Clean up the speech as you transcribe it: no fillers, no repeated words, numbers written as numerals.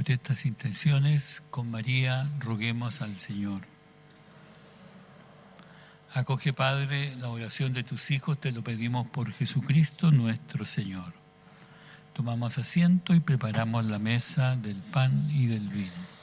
Ante estas intenciones, con María roguemos al Señor. Acoge, Padre, la oración de tus hijos, te lo pedimos por Jesucristo nuestro Señor. Tomamos asiento y preparamos la mesa del pan y del vino.